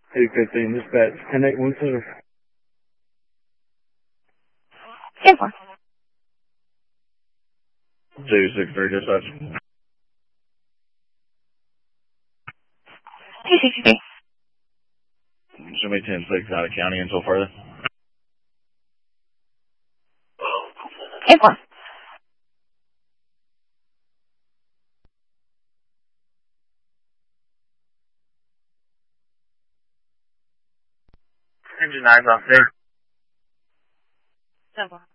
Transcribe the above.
215, dispatch, 10817. 10-4. 263, dispatch. 263. Show me 10-6 out of county until further. 10-4. Engine 9's off there. 10-4.